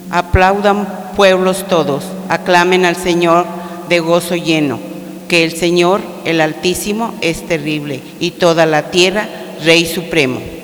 Aplaudan pueblos todos, aclamen al Señor de gozo lleno, que el Señor, el Altísimo, es terrible, y toda la tierra, Rey supremo.